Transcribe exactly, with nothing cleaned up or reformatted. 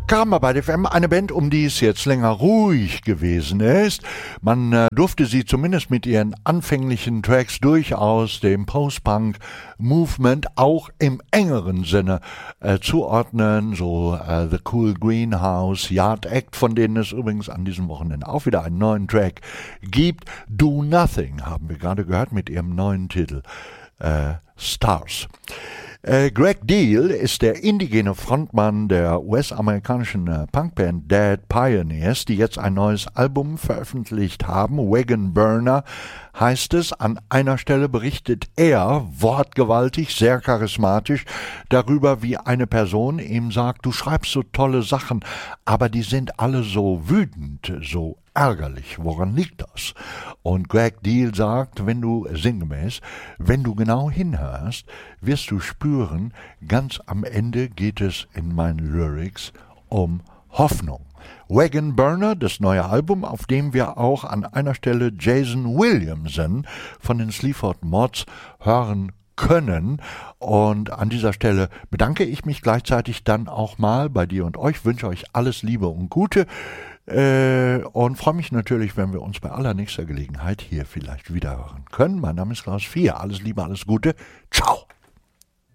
Karma-Bite F M, eine Band, um die es jetzt länger ruhig gewesen ist. Man äh, durfte sie zumindest mit ihren anfänglichen Tracks durchaus dem Post-Punk-Movement auch im engeren Sinne äh, zuordnen. So äh, The Cool Greenhouse, Yard Act, von denen es übrigens an diesem Wochenende auch wieder einen neuen Track gibt. Do Nothing haben wir gerade gehört mit ihrem neuen Titel äh, Stars. Äh, Greg Deal ist der indigene Frontmann der U S-amerikanischen äh, Punkband Dead Pioneers, die jetzt ein neues Album veröffentlicht haben. Wagon Burner heißt es. An einer Stelle berichtet er, wortgewaltig, sehr charismatisch, darüber, wie eine Person ihm sagt, du schreibst so tolle Sachen, aber die sind alle so wütend, so ärgerlich. Woran liegt das? Und Greg Deal sagt, wenn du, sinngemäß, wenn du genau hinhörst, wirst du spüren, ganz am Ende geht es in meinen Lyrics um Hoffnung. Wagon Burner, das neue Album, auf dem wir auch an einer Stelle Jason Williamson von den Sleaford Mods hören können. Und an dieser Stelle bedanke ich mich gleichzeitig dann auch mal bei dir und euch, wünsche euch alles Liebe und Gute äh, und freue mich natürlich, wenn wir uns bei allernächster Gelegenheit hier vielleicht wieder hören können. Mein Name ist Klaus Vier. Alles Liebe, alles Gute. Ciao.